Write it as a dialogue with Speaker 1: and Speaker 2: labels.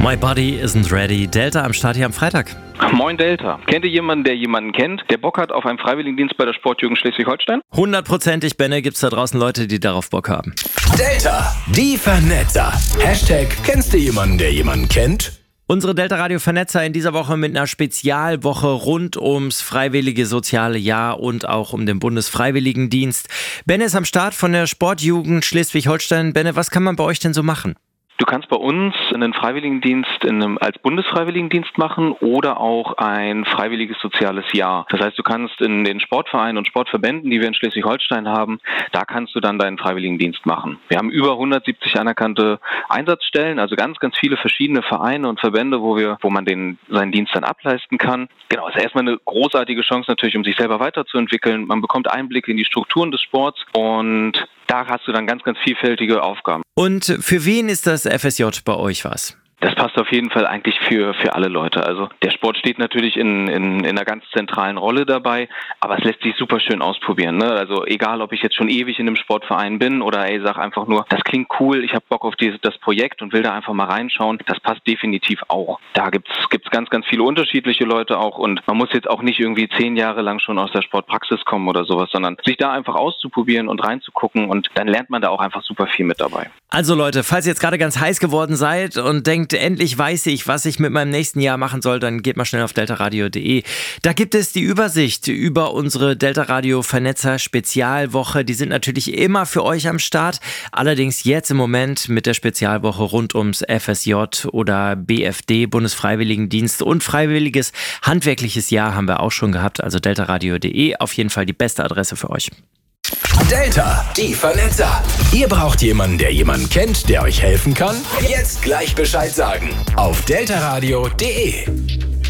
Speaker 1: My Body Isn't Ready. Delta am Start hier am Freitag.
Speaker 2: Moin Delta. Kennt ihr jemanden, der jemanden kennt, der Bock hat auf einen Freiwilligendienst bei der Sportjugend Schleswig-Holstein?
Speaker 1: 100%, Benne, gibt's da draußen Leute, die darauf Bock haben.
Speaker 3: Delta, die Vernetzer. Hashtag, kennst du jemanden, der jemanden kennt?
Speaker 1: Unsere Delta-Radio-Vernetzer in dieser Woche mit einer Spezialwoche rund ums freiwillige soziale Jahr und auch um den Bundesfreiwilligendienst. Benne ist am Start von der Sportjugend Schleswig-Holstein. Benne, was kann man bei euch denn so machen?
Speaker 2: Du kannst bei uns einen Freiwilligendienst als Bundesfreiwilligendienst machen oder auch ein freiwilliges soziales Jahr. Das heißt, du kannst in den Sportvereinen und Sportverbänden, die wir in Schleswig-Holstein haben, da kannst du dann deinen Freiwilligendienst machen. Wir haben über 170 anerkannte Einsatzstellen, also ganz, ganz viele verschiedene Vereine und Verbände, wo man seinen Dienst dann ableisten kann. Genau, das ist erstmal eine großartige Chance natürlich, um sich selber weiterzuentwickeln. Man bekommt Einblick in die Strukturen des Sports und da hast du dann ganz, ganz vielfältige Aufgaben.
Speaker 1: Und für wen ist das FSJ bei euch was?
Speaker 2: Das passt auf jeden Fall eigentlich für alle Leute. Also der Sport steht natürlich in einer ganz zentralen Rolle dabei, aber es lässt sich super schön ausprobieren. Ne? Also egal, ob ich jetzt schon ewig in einem Sportverein bin oder sag einfach nur, das klingt cool, ich habe Bock auf das Projekt und will da einfach mal reinschauen, das passt definitiv auch. Da gibt's ganz, ganz viele unterschiedliche Leute auch und man muss jetzt auch nicht irgendwie 10 Jahre lang schon aus der Sportpraxis kommen oder sowas, sondern sich da einfach auszuprobieren und reinzugucken und dann lernt man da auch einfach super viel mit dabei.
Speaker 1: Also Leute, falls ihr jetzt gerade ganz heiß geworden seid und denkt, endlich weiß ich, was ich mit meinem nächsten Jahr machen soll, dann geht mal schnell auf deltaradio.de. Da gibt es die Übersicht über unsere Delta Radio Vernetzer Spezialwoche. Die sind natürlich immer für euch am Start. Allerdings jetzt im Moment mit der Spezialwoche rund ums FSJ oder BFD, Bundesfreiwilligendienst und freiwilliges handwerkliches Jahr haben wir auch schon gehabt. Also deltaradio.de, auf jeden Fall die beste Adresse für euch.
Speaker 3: Delta, die Vernetzer. Ihr braucht jemanden, der jemanden kennt, der euch helfen kann? Jetzt gleich Bescheid sagen. Auf deltaradio.de.